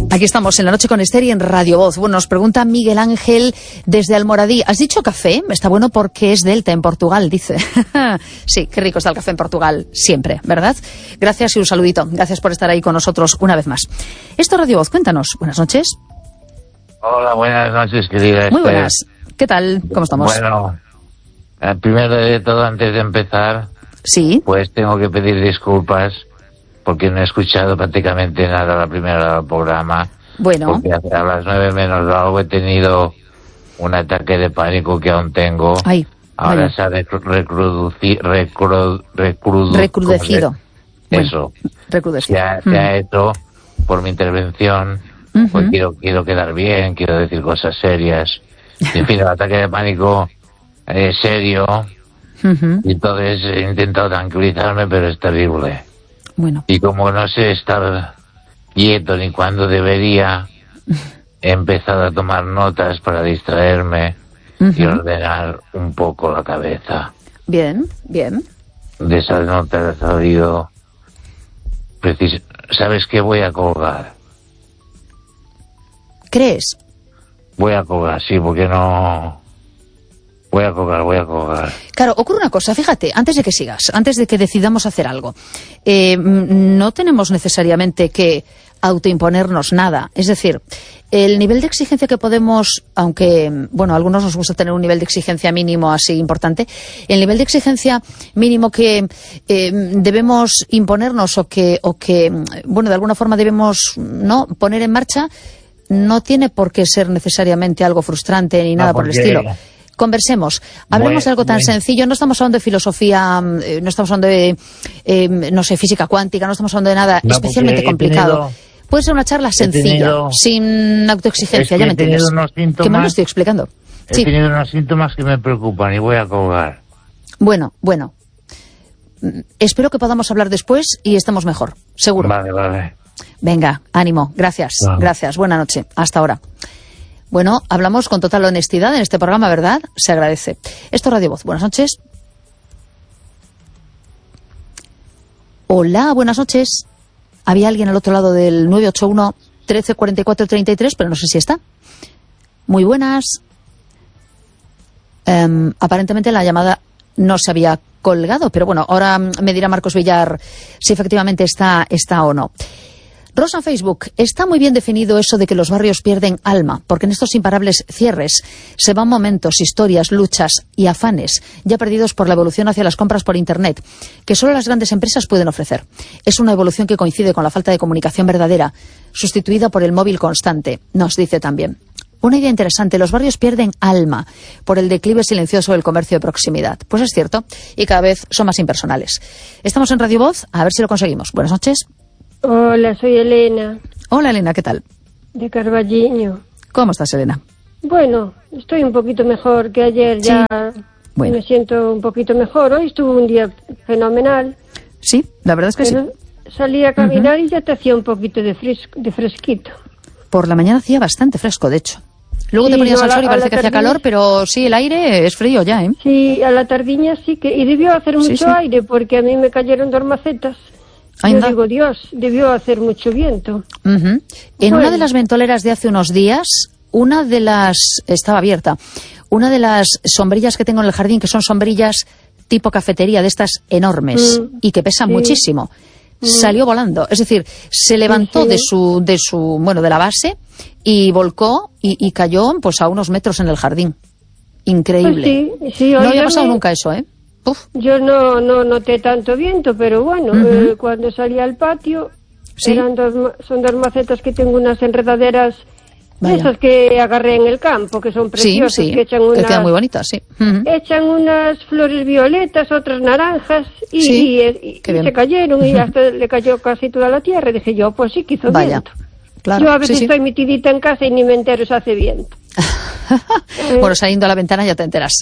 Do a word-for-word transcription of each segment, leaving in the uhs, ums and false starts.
Aquí estamos en La Noche con Esther y en Radio Voz. Bueno, nos pregunta Miguel Ángel desde Almoradí. ¿Has dicho café? Está bueno porque es Delta en Portugal, dice. Sí, qué rico está el café en Portugal, siempre, ¿verdad? Gracias y un saludito. Gracias por estar ahí con nosotros una vez más. Esto es Radio Voz, cuéntanos. Buenas noches. Hola, buenas noches, querida Esther. Muy buenas. ¿Qué tal? ¿Cómo estamos? Bueno, primero de todo, antes de empezar, sí, pues tengo que pedir disculpas porque no he escuchado prácticamente nada la primera hora del programa. Bueno. Porque a las nueve menos algo he tenido un ataque de pánico que aún tengo. Ay, Ahora vaya. se ha recruduci, recru, recrudu, recrudecido. Eso. Bueno, recrudecido. Se ha, se ha hecho por mi intervención. Uh-huh. Pues quiero, quiero quedar bien, quiero decir cosas serias. En fin, el ataque de pánico es serio. Uh-huh. Y entonces he intentado tranquilizarme, pero es terrible. Bueno. Y como no sé estar quieto ni cuándo debería, he empezado a tomar notas para distraerme uh-huh. y ordenar un poco la cabeza. Bien, bien. De esas notas ha salido... Precis... ¿Sabes qué? Voy a colgar. ¿Crees? Voy a colgar, sí, porque no... Voy a colgar, voy a colgar. Claro, ocurre una cosa, fíjate, antes de que sigas, antes de que decidamos hacer algo, eh, no tenemos necesariamente que autoimponernos nada. Es decir, el nivel de exigencia que podemos, aunque, bueno, a algunos nos gusta tener un nivel de exigencia mínimo así importante, el nivel de exigencia mínimo que eh, debemos imponernos o que, o que, bueno, de alguna forma debemos no poner en marcha, no tiene por qué ser necesariamente algo frustrante ni nada no, por el estilo. Conversemos, hablemos muy, de algo tan muy... sencillo, no estamos hablando de filosofía, eh, no estamos hablando de, eh, no sé, física cuántica, no estamos hablando de nada no, especialmente complicado. Tenido, Puede ser una charla sencilla, tenido, sin autoexigencia, es ya me entiendes. Unos síntomas, que me lo estoy explicando. He sí. tenido unos síntomas que me preocupan y voy a colgar. Bueno, bueno. Espero que podamos hablar después y estemos mejor, seguro. Vale, vale. Venga, ánimo, gracias, vale. gracias, buena noche, hasta ahora. Bueno, hablamos con total honestidad en este programa, ¿verdad? Se agradece. Esto es Radio Voz. Buenas noches. Hola, buenas noches. Había alguien al otro lado del nueve ocho uno, trece cuarenta y cuatro, treinta y tres, pero no sé si está. Muy buenas. Um, aparentemente la llamada no se había colgado, pero bueno, ahora me dirá Marcos Villar si efectivamente está, está o no. Rosa en Facebook, está muy bien definido eso de que los barrios pierden alma, porque en estos imparables cierres se van momentos, historias, luchas y afanes ya perdidos por la evolución hacia las compras por Internet, que solo las grandes empresas pueden ofrecer. Es una evolución que coincide con la falta de comunicación verdadera, sustituida por el móvil constante, nos dice también. Una idea interesante, los barrios pierden alma por el declive silencioso del comercio de proximidad. Pues es cierto, y cada vez son más impersonales. Estamos en Radio Voz, a ver si lo conseguimos. Buenas noches. Hola, soy Elena. Hola, Elena, ¿qué tal? De Carballiño. ¿Cómo estás, Elena? Bueno, estoy un poquito mejor que ayer, ya sí. Bueno. Me siento un poquito mejor. Hoy estuvo un día fenomenal. Sí, la verdad es que Pero sí. Salí a caminar uh-huh. y ya te hacía un poquito de, fresco, de fresquito. Por la mañana hacía bastante fresco, de hecho. Luego sí, te ponías no, al sol y parece que hacía calor, pero sí, el aire es frío ya, ¿eh? Sí, a la tardiña sí que... Y debió hacer mucho sí, sí. aire, porque a mí me cayeron dos macetas. Yo digo, Dios, debió hacer mucho viento. Uh-huh. En bueno. una de las ventoleras de hace unos días, una de las... estaba abierta. Una de las sombrillas que tengo en el jardín, que son sombrillas tipo cafetería, de estas enormes, mm, y que pesan sí. muchísimo, mm. salió volando. Es decir, se levantó sí, sí. de su de su bueno, de la base y volcó y, y cayó pues a unos metros en el jardín. Increíble. Pues sí, sí, no había pasado me... nunca eso, ¿eh? Uf. Yo no, no noté tanto viento, pero bueno, uh-huh. eh, cuando salí al patio, ¿sí? eran dos, son dos macetas que tengo unas enredaderas, esas que agarré en el campo, que son preciosas, sí, sí, que echan unas, que quedan muy bonitas, sí. Uh-huh. Echan unas flores violetas, otras naranjas, y, sí, y, y, y se cayeron, uh-huh. y hasta le cayó casi toda la tierra, y dije yo, pues sí que hizo Vaya. viento. Claro, yo a veces sí, sí. estoy metidita en casa y ni me entero si hace viento. Bueno, saliendo a la ventana ya te enteras.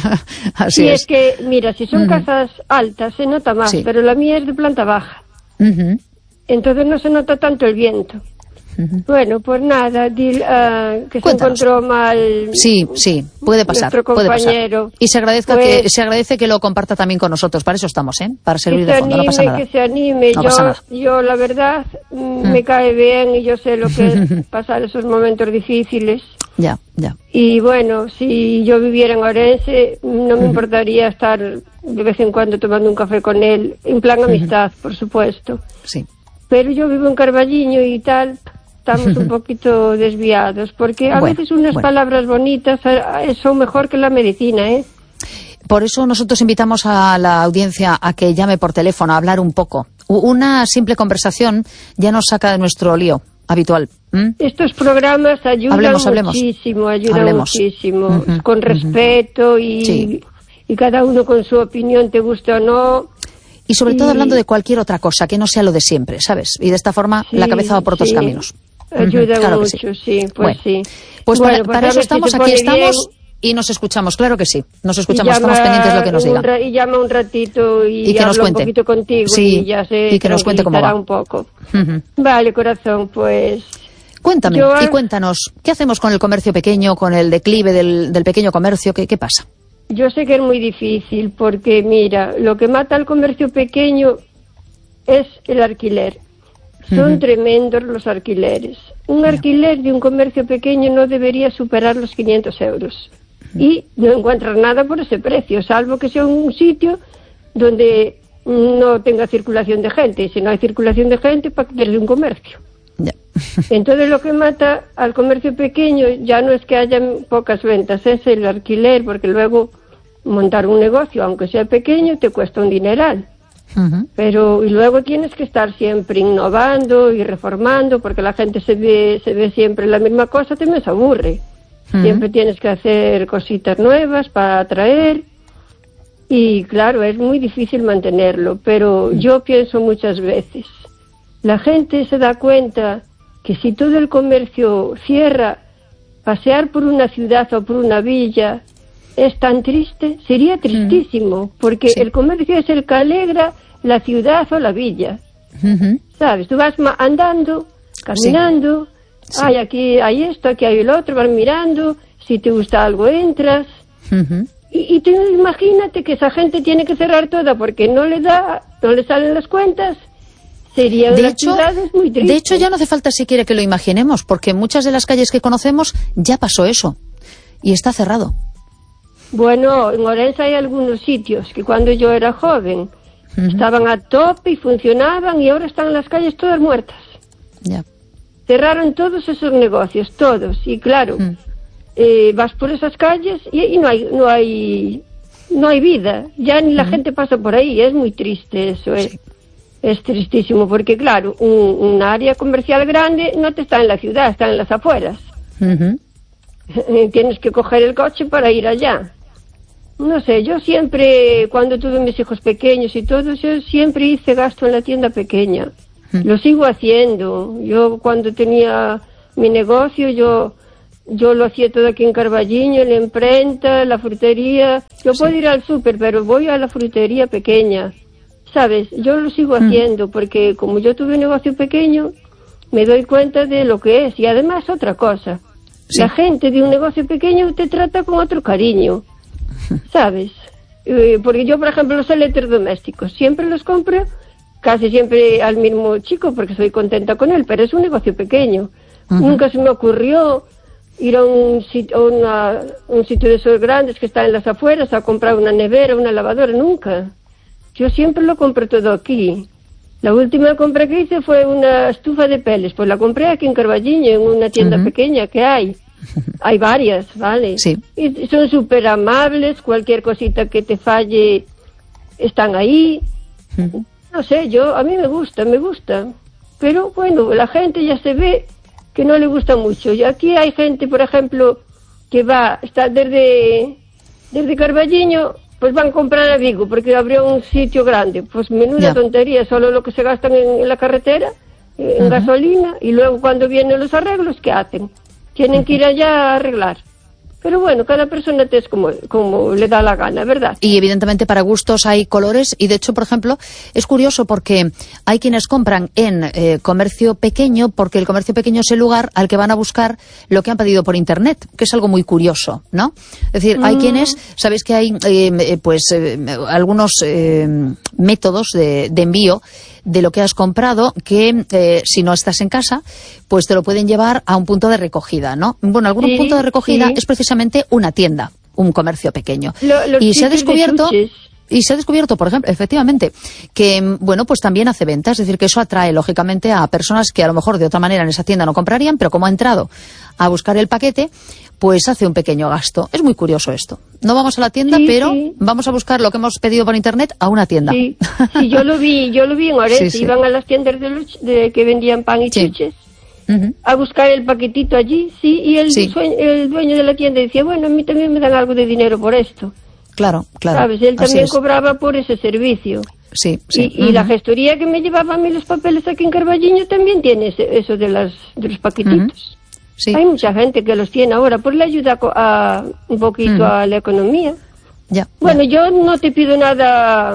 Así sí, es. es que, mira, si son uh-huh. casas altas se nota más, sí. pero la mía es de planta baja. Uh-huh. Entonces no se nota tanto el viento. Bueno, pues nada, dil, uh, que Cuéntanos. se encontró mal. Sí, sí, puede pasar, nuestro puede pasar. compañero. Y se agradezca Pues, que se agradece que lo comparta también con nosotros. Para eso estamos, ¿eh? Para servir que de se fondo, anime, no pasa nada. que se anime. No yo, pasa nada. yo la verdad mm. me cae bien y yo sé lo que es pasar esos momentos difíciles. Ya, ya. Y bueno, si yo viviera en Orense, no me importaría estar de vez en cuando tomando un café con él, en plan amistad, por supuesto. Sí. Pero yo vivo en Carballiño y tal, estamos un poquito desviados, porque a bueno, veces unas bueno. palabras bonitas son mejor que la medicina, ¿eh? Por eso nosotros invitamos a la audiencia a que llame por teléfono a hablar un poco. Una simple conversación ya nos saca de nuestro lío habitual. ¿Mm? Estos programas ayudan hablemos, hablemos. muchísimo, ayudan hablemos. muchísimo, Uh-huh, con respeto uh-huh. y, sí. y cada uno con su opinión, te gusta o no. Y sobre y... todo hablando de cualquier otra cosa, que no sea lo de siempre, ¿sabes? Y de esta forma sí, la cabeza va por otros sí. caminos. Ayuda uh-huh, claro mucho, que sí. sí, pues bueno, sí. Pues bueno, para, pues para eso estamos, si aquí estamos bien, y nos escuchamos, claro que sí. Nos escuchamos, llama, estamos pendientes de lo que nos digan. Ra- y llama un ratito y, y que habla nos cuente. un poquito contigo sí, y ya se y que nos cuente cómo va. un poco. Uh-huh. Vale, corazón, pues... Cuéntame Yo, y cuéntanos, ¿qué hacemos con el comercio pequeño, con el declive del, del pequeño comercio? ¿Qué, qué pasa? Yo sé que es muy difícil porque, mira, lo que mata al comercio pequeño es el alquiler. Son uh-huh. tremendos los alquileres. Un alquiler de un comercio pequeño no debería superar los quinientos euros. Uh-huh. Y no encuentras nada por ese precio, salvo que sea un sitio donde no tenga circulación de gente. Y si no hay circulación de gente, ¿para qué quieres un comercio? Yeah. Entonces lo que mata al comercio pequeño ya no es que haya pocas ventas, es el alquiler, porque luego montar un negocio, aunque sea pequeño, te cuesta un dineral. Uh-huh. Pero y luego tienes que estar siempre innovando y reformando, porque la gente se ve se ve siempre la misma cosa, te me aburre. Uh-huh. Siempre tienes que hacer cositas nuevas para atraer y claro, es muy difícil mantenerlo, pero uh-huh. yo pienso muchas veces, la gente se da cuenta que si todo el comercio cierra, pasear por una ciudad o por una villa es tan triste, sería tristísimo, porque sí. el comercio es el que alegra la ciudad o la villa. Uh-huh. ¿Sabes? Tú vas andando, caminando, sí. ay, aquí hay esto, aquí hay el otro, vas mirando, si te gusta algo entras. Uh-huh. Y, y tú imagínate que esa gente tiene que cerrar toda porque no le da, no le salen las cuentas. Sería de hecho, muy triste. De hecho, ya no hace falta siquiera que lo imaginemos, porque en muchas de las calles que conocemos ya pasó eso y está cerrado. Bueno, en Orense hay algunos sitios que cuando yo era joven uh-huh. estaban a tope y funcionaban y ahora están las calles todas muertas. Yeah. Cerraron todos esos negocios, todos. Y claro, uh-huh. eh, vas por esas calles y, y no hay no hay no hay vida. Ya ni la uh-huh. gente pasa por ahí. Es muy triste eso. Sí. Es, es tristísimo porque claro, un, un área comercial grande no te está en la ciudad, está en las afueras. Uh-huh. Tienes que coger el coche para ir allá. No sé, yo siempre, cuando tuve mis hijos pequeños y todo, yo siempre hice gasto en la tienda pequeña. Mm. Lo sigo haciendo. Yo cuando tenía mi negocio, yo yo lo hacía todo aquí en Carballiño, en la imprenta, la frutería. Yo sí. puedo ir al súper, pero voy a la frutería pequeña. ¿Sabes? Yo lo sigo mm. haciendo porque como yo tuve un negocio pequeño, me doy cuenta de lo que es. Y además otra cosa, sí. la gente de un negocio pequeño te trata con otro cariño. ¿Sabes? Eh, porque yo, por ejemplo, los electrodomésticos siempre los compro casi siempre al mismo chico porque soy contenta con él, pero es un negocio pequeño. Uh-huh. Nunca se me ocurrió ir a un sitio, una, un sitio de esos grandes que está en las afueras a comprar una nevera, una lavadora, nunca. Yo siempre lo compro todo aquí. La última compra que hice fue una estufa de peles, pues la compré aquí en Carballiño, en una tienda uh-huh. pequeña que hay. Hay varias, ¿vale? Sí. Y son súper amables, cualquier cosita que te falle están ahí. Uh-huh. No sé, yo, a mí me gusta, me gusta. Pero bueno, la gente ya se ve que no le gusta mucho. Y aquí hay gente, por ejemplo, que va, está desde, desde Carballiño, pues van a comprar a Vigo, porque abrió un sitio grande. Pues menuda yeah. tontería, solo lo que se gastan en, en la carretera, en uh-huh. gasolina, y luego cuando vienen los arreglos, ¿qué hacen? Tienen que ir allá a arreglar. Pero bueno, cada persona es como, como le da la gana, ¿verdad? Y evidentemente para gustos hay colores y de hecho, por ejemplo, es curioso porque hay quienes compran en eh, comercio pequeño porque el comercio pequeño es el lugar al que van a buscar lo que han pedido por internet, que es algo muy curioso, ¿no? Es decir, mm. hay quienes, sabéis que hay eh, pues eh, algunos eh, métodos de, de envío de lo que has comprado que eh, si no estás en casa, pues te lo pueden llevar a un punto de recogida, ¿no? Bueno, algún sí, punto de recogida sí. es precisamente una tienda, un comercio pequeño. Lo, y se ha descubierto... Y se ha descubierto, por ejemplo, efectivamente, que, bueno, pues también hace venta, es decir, que eso atrae, lógicamente, a personas que a lo mejor de otra manera en esa tienda no comprarían, pero como ha entrado a buscar el paquete, pues hace un pequeño gasto. Es muy curioso esto. No vamos a la tienda, sí, pero sí. vamos a buscar lo que hemos pedido por internet a una tienda. Sí, sí yo lo vi, yo lo vi en Orense, sí, sí. iban a las tiendas de, los, de que vendían pan y sí. chuches. Uh-huh. A buscar el paquetito allí, sí, y el, sí. Sueño, el dueño de la tienda decía, bueno, a mí también me dan algo de dinero por esto. Claro, claro. ¿Sabes? Él también cobraba por ese servicio. Sí, sí. Y, y uh-huh. la gestoría que me llevaba a mí los papeles aquí en Carballiño también tiene ese, eso de, las, de los paquetitos. Uh-huh. Sí. Hay mucha gente que los tiene ahora, pues le ayuda a, a un poquito uh-huh. a la economía. Ya. Bueno, ya. yo no te pido nada,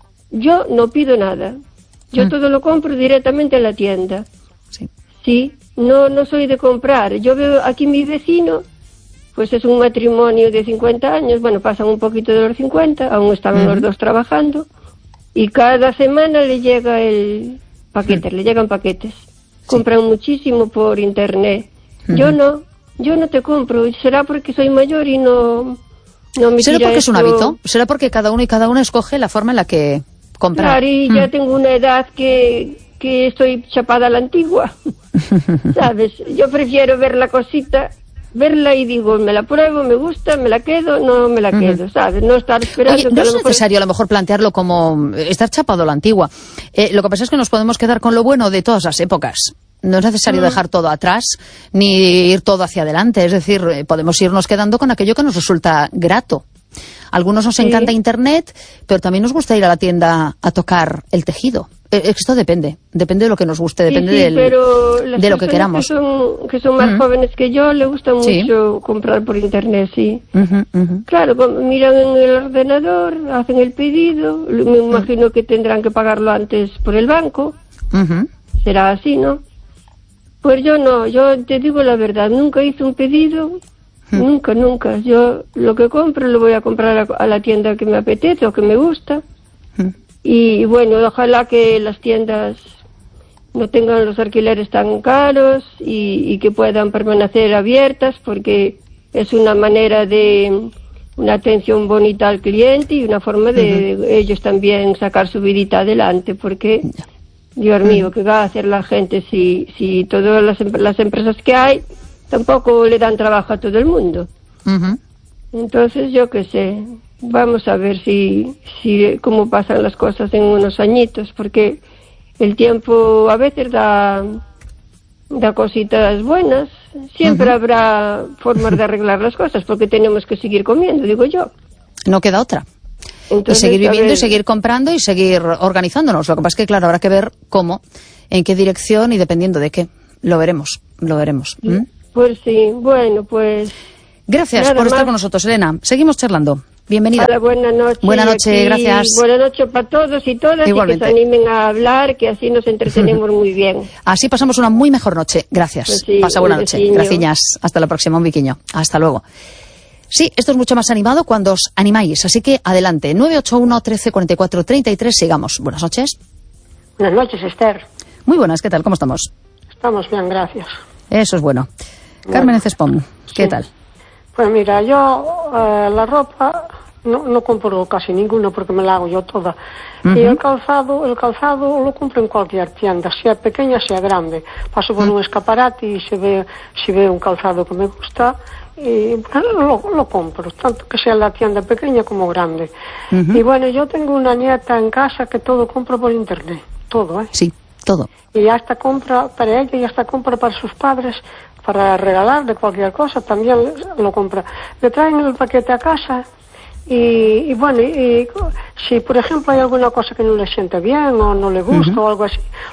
yo no pido nada. Yo uh-huh. todo lo compro directamente en la tienda. Sí. Sí, no, no soy de comprar. Yo veo aquí mi vecino, pues es un matrimonio de cincuenta años, bueno, pasan un poquito de los cincuenta, aún están uh-huh. los dos trabajando, y cada semana le llega el paquete, uh-huh. le llegan paquetes. Sí. Compran muchísimo por internet. Uh-huh. Yo no, yo no te compro, será porque soy mayor y no, no me ¿Será porque esto... es un hábito? ¿Será porque cada uno y cada una escoge la forma en la que compra? Claro, y uh-huh. ya tengo una edad que, que estoy chapada a la antigua, ¿sabes? Yo prefiero ver la cosita... verla y digo, me la pruebo, me gusta, me la quedo, no me la quedo, uh-huh. ¿sabes? No estar esperando... Oye, no es necesario a lo mejor plantearlo como estar chapado a la antigua. Eh, lo que pasa es que nos podemos quedar con lo bueno de todas las épocas. No es necesario uh-huh. dejar todo atrás, ni ir todo hacia adelante. Es decir, eh, podemos irnos quedando con aquello que nos resulta grato. A algunos nos sí. encanta Internet, pero también nos gusta ir a la tienda a tocar el tejido. Esto depende, depende de lo que nos guste, depende sí, sí, del, pero de lo que queramos. Que son, que son más uh-huh. jóvenes que yo, le gusta mucho sí. comprar por internet, sí. Uh-huh, uh-huh. Claro, miran en el ordenador, hacen el pedido, me imagino uh-huh. que tendrán que pagarlo antes por el banco. Uh-huh. Será así, ¿no? Pues yo no, yo te digo la verdad, nunca hice un pedido, uh-huh. nunca, nunca. Yo lo que compro lo voy a comprar a, a la tienda que me apetece o que me gusta. Uh-huh. Y bueno, ojalá que las tiendas no tengan los alquileres tan caros y, y que puedan permanecer abiertas, porque es una manera de una atención bonita al cliente y una forma de uh-huh. ellos también sacar su vidita adelante, porque Dios mío, uh-huh. ¿qué va a hacer la gente si, si todas las, las empresas que hay tampoco le dan trabajo a todo el mundo? Uh-huh. Entonces, yo qué sé... Vamos a ver si, si cómo pasan las cosas en unos añitos, porque el tiempo a veces da, da cositas buenas. Siempre uh-huh. habrá formas de arreglar las cosas, porque tenemos que seguir comiendo, digo yo. No queda otra. Entonces, y seguir viviendo y seguir comprando y seguir organizándonos. Lo que pasa es que, claro, habrá que ver cómo, en qué dirección y dependiendo de qué. Lo veremos, lo veremos. ¿Mm? Pues sí, bueno, pues... Gracias por estar más. Con nosotros, Elena. Seguimos charlando. Bienvenida. Hola, buena noche. Buena noche, aquí, gracias. Buena noche para todos y todas. Igualmente. Y que se animen a hablar, que así nos entretenemos muy bien. Así pasamos una muy mejor noche. Gracias. Pues sí, pasa buena noche. Gracias. Hasta la próxima, un biquiño. Hasta luego. Sí, esto es mucho más animado cuando os animáis, así que adelante. nueve ocho uno, trece, cuarenta y cuatro, treinta y tres, sigamos. Buenas noches. Buenas noches, Esther. Muy buenas, ¿qué tal? ¿Cómo estamos? Estamos bien, gracias. Eso es bueno. bueno Carmen Cespón, ¿qué sí. tal? Pues mira, yo eh, la ropa no, no compro casi ninguno porque me la hago yo toda. Uh-huh. Y el calzado, el calzado lo compro en cualquier tienda, sea pequeña, sea grande. Paso por uh-huh. un escaparate y se ve, si veo un calzado que me gusta, y bueno, lo, lo compro, tanto que sea la tienda pequeña como grande. Uh-huh. Y bueno, yo tengo una nieta en casa que todo compro por internet, todo, ¿eh? Sí, todo. Y hasta compra para ella y hasta compra para sus padres, para regalar de cualquier cosa, también lo compra. Le traen el paquete a casa y, y bueno, y, y si por ejemplo hay alguna cosa que no le siente bien o no le gusta uh-huh. o algo así,